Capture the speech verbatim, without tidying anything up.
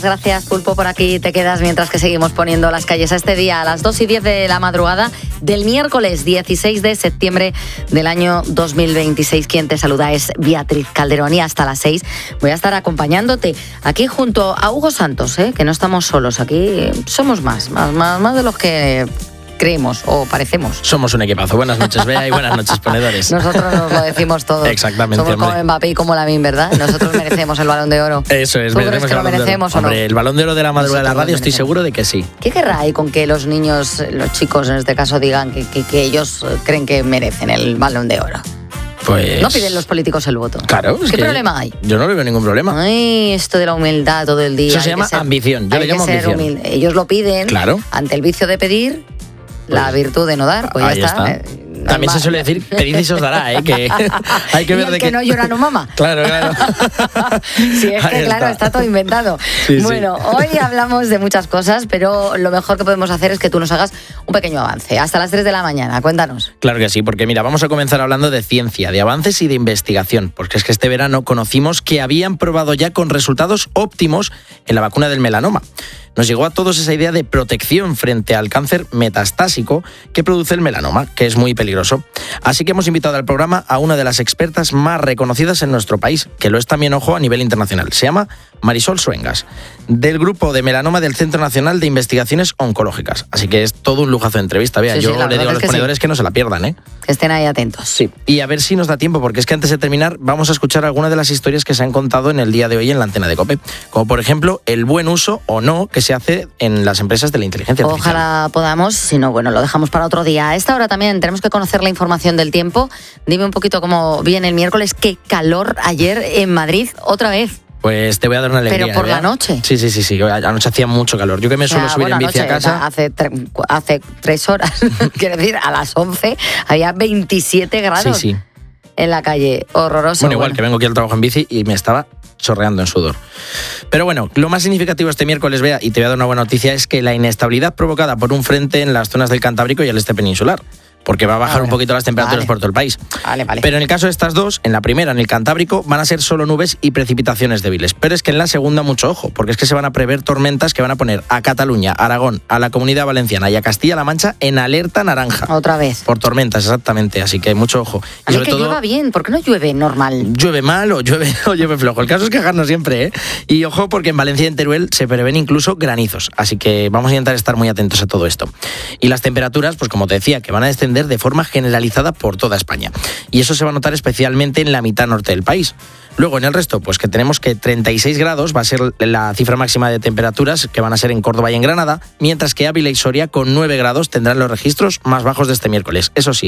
Gracias, Pulpo, por aquí te quedas mientras que seguimos poniendo las calles a este día a las dos y diez de la madrugada del miércoles dieciséis de septiembre del año dos mil veintiséis. Quien te saluda es Beatriz Calderón y hasta las seis voy a estar acompañándote aquí junto a Hugo Santos, ¿eh? Que no estamos solos, aquí somos más, más, más, más de los que creemos o parecemos. Somos un equipazo. Buenas noches, Bea, y buenas noches, ponedores. Nosotros nos lo decimos todo. Exactamente. Somos hombre. como Mbappé y como Lamine, ¿verdad? Nosotros merecemos el Balón de Oro. Eso es, ¿Tú crees que lo merecemos o no? Hombre, el Balón de Oro de la madrugada de la Nosotros radio lo estoy seguro de que sí. ¿Qué querrá ahí con que los niños, los chicos en este caso, digan que, que, que ellos creen que merecen el Balón de Oro? Pues... No piden los políticos el voto. Claro. Es ¿Qué que problema hay? Yo no le veo ningún problema. Ay, esto de la humildad todo el día. Eso se hay llama que ser, ambición. Yo hay le llamo que ser ambición. humilde. Ellos lo piden. Claro. Ante el vicio de pedir, la Pues, virtud de no dar. Pues ahí ya está. está. Eh, También normal. se suele decir, pedid y se os dará, ¿eh? Que hay que y ver el de que qué... no llora no mama. Claro, claro. Sí, es que Ahí claro, está. está todo inventado. Sí, sí. Bueno, hoy hablamos de muchas cosas, pero lo mejor que podemos hacer es que tú nos hagas un pequeño avance. Hasta las tres de la mañana, cuéntanos. Claro que sí, porque mira, vamos a comenzar hablando de ciencia, de avances y de investigación, porque es que este verano conocimos que habían probado ya con resultados óptimos en la vacuna del melanoma. Nos llegó a todos esa idea de protección frente al cáncer metastásico que produce el melanoma, que es muy peligroso. Así que hemos invitado al programa a una de las expertas más reconocidas en nuestro país, que lo es también, ojo, a nivel internacional. Se llama Marisol Suengas, del grupo de melanoma del Centro Nacional de Investigaciones Oncológicas. Así que es todo un lujazo de entrevista. Vea, Sí, sí, yo la le verdad digo a es los que ponedores sí. que no se la pierdan, ¿eh? Que estén ahí atentos. Sí. Y a ver si nos da tiempo, porque es que antes de terminar vamos a escuchar algunas de las historias que se han contado en el día de hoy en la antena de COPE. Como por ejemplo, el buen uso o no que se hace en las empresas de la inteligencia artificial. Ojalá podamos, si no, bueno, lo dejamos para otro día. A esta hora también tenemos que conocer la información del tiempo. Dime un poquito cómo viene el miércoles. Qué calor ayer en Madrid, otra vez. Pues te voy a dar una alegría. Pero por ¿verdad? la noche. Sí, sí, sí, sí. Anoche hacía mucho calor. Yo que me O sea, suelo subir bueno, en bici anoche, a casa. Hace, tre- hace tres horas, quiero decir, a las once había veintisiete grados Sí, sí. en la calle. Horroroso. Bueno, igual que vengo aquí al trabajo en bici y me estaba chorreando en sudor. Pero bueno, lo más significativo este miércoles, Bea, y te voy a dar una buena noticia, es que la inestabilidad provocada por un frente en las zonas del Cantábrico y el este peninsular, porque va a bajar Vale. un poquito las temperaturas Vale. por todo el país. Vale, vale. Pero en el caso de estas dos, en la primera, en el Cantábrico, van a ser solo nubes y precipitaciones débiles. Pero es que en la segunda, mucho ojo, porque es que se van a prever tormentas que van a poner a Cataluña, a Aragón, a la Comunidad Valenciana y a Castilla-La Mancha en alerta naranja. Otra vez. Por tormentas, exactamente. Así que mucho ojo. A Y mí sobre que todo, llueva bien, ¿por qué no llueve normal? llueve mal o llueve, o llueve flojo. El caso es quejarnos siempre, ¿eh? Y ojo, porque en Valencia y en Teruel se prevén incluso granizos. Así que vamos a intentar estar muy atentos a todo esto. Y las temperaturas, pues como te decía, que van a descender de forma generalizada por toda España. Y eso se va a notar especialmente en la mitad norte del país. Luego, en el resto, pues que tenemos que treinta y seis grados va a ser la cifra máxima de temperaturas que van a ser en Córdoba y en Granada, mientras que Ávila y Soria con nueve grados tendrán los registros más bajos de este miércoles. Eso sí,